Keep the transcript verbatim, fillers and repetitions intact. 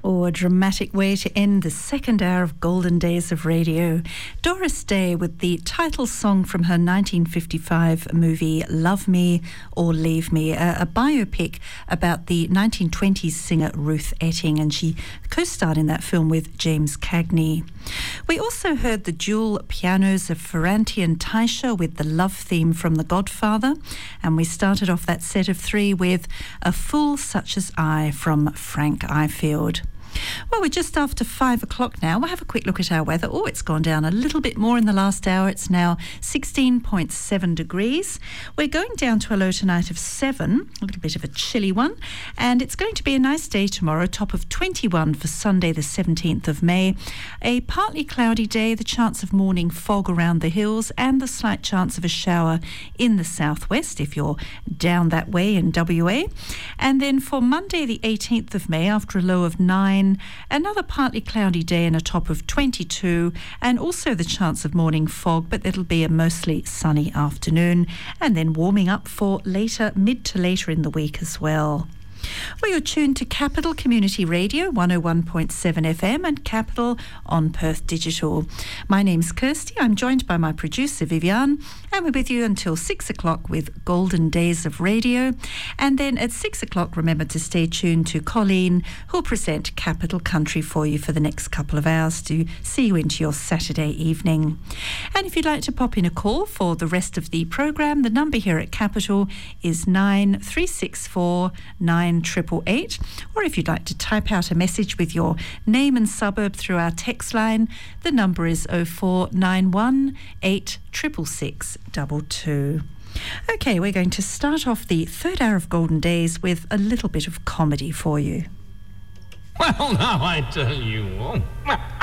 Oh, a dramatic way to end the second hour of Golden Days of Radio. Doris Day with the title song from her nineteen fifty-five movie Love Me or Leave Me, a, a biopic about the nineteen twenties singer Ruth Etting, and she co-starred in that film with James Cagney. We also heard the dual pianos of Ferranti and Taisha with the love theme from The Godfather, and we started off that set of three with A Fool Such as I from Frank Ifield. Well, we're just after five o'clock now. We'll have a quick look at our weather. Oh, it's gone down a little bit more in the last hour. It's now sixteen point seven degrees. We're going down to a low tonight of seven, a little bit of a chilly one. And it's going to be a nice day tomorrow, top of twenty-one for Sunday the seventeenth of May. A partly cloudy day, the chance of morning fog around the hills and the slight chance of a shower in the southwest if you're down that way in W A. And then for Monday the eighteenth of May, after a low of nine, another partly cloudy day and a top of twenty-two, and also the chance of morning fog, but it'll be a mostly sunny afternoon, and then warming up for later, mid to later in the week as well. Well, you're tuned to Capital Community Radio, one oh one point seven F M, and Capital on Perth Digital. My name's Kirsty. I'm joined by my producer, Vivian, and we're with you until six o'clock with Golden Days of Radio. And then at six o'clock, remember to stay tuned to Colleen, who'll present Capital Country for you for the next couple of hours to see you into your Saturday evening. And if you'd like to pop in a call for the rest of the programme, the number here at Capital is nine three six four nine triple eight, or if you'd like to type out a message with your name and suburb through our text line, the number is oh four nine one eight six six six two two. Okay, we're going to start off the third hour of Golden Days with a little bit of comedy for you. Well, now I tell you, oh,